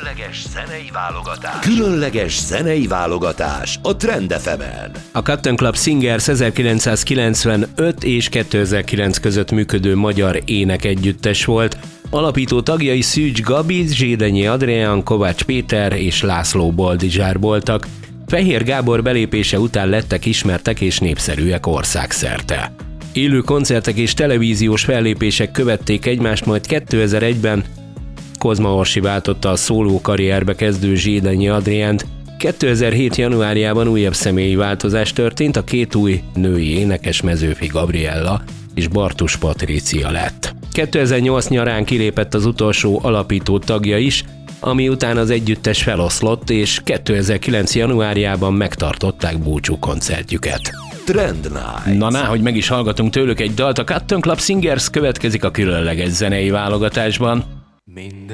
Különleges zenei válogatás a Trend FM-en. A Cotton Club Singers 1995 és 2009 között működő magyar énekegyüttes volt. Alapító tagjai Szűcs Gabi, Zsédenyi Adrián, Kovács Péter és László Boldizsár voltak. Fehér Gábor belépése után lettek ismertek és népszerűek országszerte. Élő koncertek és televíziós fellépések követték egymást, majd 2001-ben Kozma Orsi váltotta a szóló karrierbe kezdő Zsédenyi Adriánt. 2007. januárjában újabb személyi változás történt, a két új női énekes Mezőfi Gabriella és Bartus Patrícia lett. 2008 nyarán kilépett az utolsó alapító tagja is, ami után az együttes feloszlott, és 2009. januárjában megtartották búcsú koncertjüket. Trend Night. Na, hogy meg is hallgatunk tőlük egy dalt, a Cotton Club Singers következik a különleges zenei válogatásban.